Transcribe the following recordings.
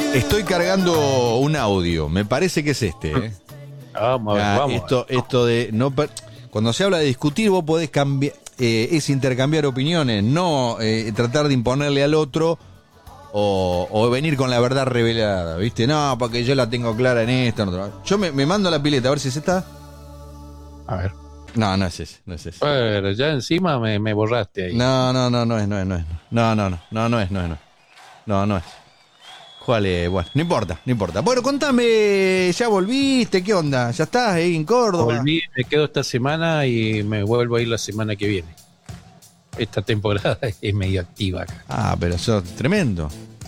Estoy cargando un audio, me parece que es este. Vamos. Esto de no cuando se habla de discutir, vos podés cambiar, es intercambiar opiniones, no tratar de imponerle al otro o venir con la verdad revelada, ¿viste? No, porque yo la tengo clara en esto. No. Yo me mando a la pileta, a ver si es esta. A ver. No, no es ese, no es ese. Pero ya encima me borraste ahí. No es. No es. ¿Cuál es? Bueno, no importa. Bueno, contame, ¿ya volviste? ¿Qué onda? ¿Ya estás ahí en Córdoba? Volví, me quedo esta semana y me vuelvo a ir la semana que viene. Esta temporada es medio activa acá. Ah, pero eso es tremendo.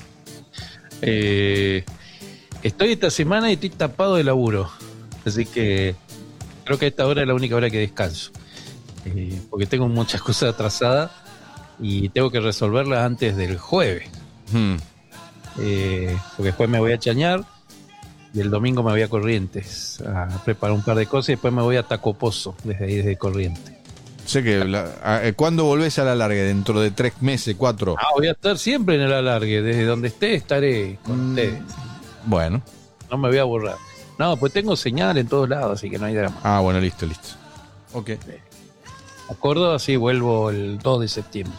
Estoy esta semana y estoy tapado de laburo. Así que creo que esta hora es la única hora que descanso. Porque tengo muchas cosas atrasadas y tengo que resolverlas antes del jueves. Porque después me voy a Chañar y el domingo me voy a Corrientes a preparar un par de cosas y después me voy a Tacopozo desde ahí, desde Corrientes. Sé que ¿cuándo volvés a la larga? ¿Dentro de 3 meses, 4? Voy a estar siempre en el alargue, desde donde esté estaré con ustedes. Bueno. No me voy a borrar. No, pues tengo señal en todos lados, así que no hay drama. Ah, bueno, listo. Ok. A Córdoba sí vuelvo el 2 de septiembre.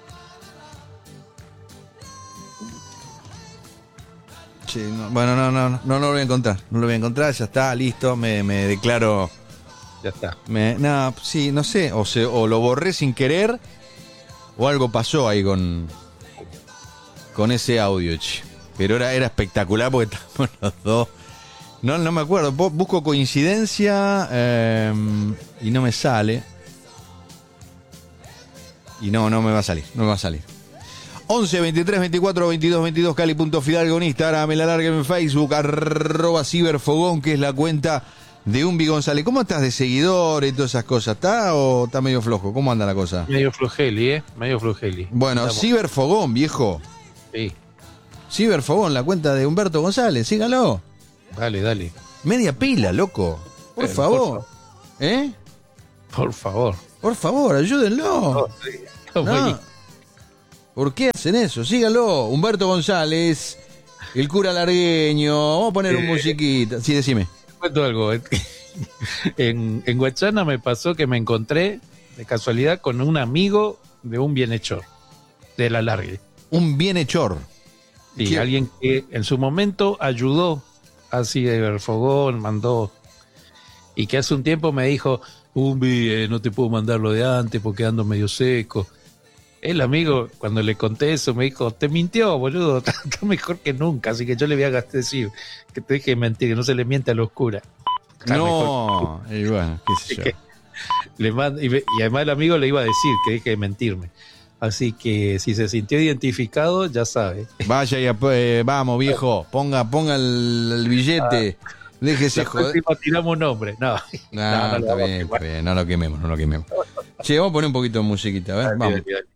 Sí, bueno, no lo voy a encontrar, ya está, listo, me declaro. Ya está. No sé, o lo borré sin querer, o algo pasó ahí con ese audio, che. Pero era espectacular porque estábamos los dos. No me acuerdo, busco coincidencia y no me sale. Y no me va a salir. 11 23 24 22 22 Cali.Fidalgo en Instagram, en la larga en Facebook, @ciberfogón, que es la cuenta de Umbi González. ¿Cómo estás de seguidor y todas esas cosas? ¿Está o está medio flojo? ¿Cómo anda la cosa? Medio flojeli. Bueno, Estamos. Ciberfogón, viejo. Sí. Ciberfogón, la cuenta de Humberto González, sígalo. Dale. Media pila, loco. Por favor. Por favor, ayúdenlo. No. ¿Por qué hacen eso? Sígalo. Humberto González, el cura largueño. Vamos a poner un musiquita. Sí, decime. Cuento algo. En Guachana me pasó que me encontré de casualidad con un amigo de un bienhechor de la largue. Un bienhechor. Sí, alguien que en su momento ayudó a Ciberfogón, mandó, y que hace un tiempo me dijo: Umbi, no te puedo mandar lo de antes porque ando medio seco. El amigo, cuando le conté eso, me dijo: te mintió, boludo, está mejor que nunca. Así que yo le voy a decir que te dije mentir, que no se le miente a los curas. No, y bueno, qué sé yo. Y además el amigo le iba a decir que deje de mentirme. Así que si se sintió identificado, ya sabe. Vaya y vamos, viejo, ponga el billete. Déjese joder. Tiramos un nombre. No, está bien, no lo quememos. Che, vamos a poner un poquito de musiquita, a ver, vamos. Dale.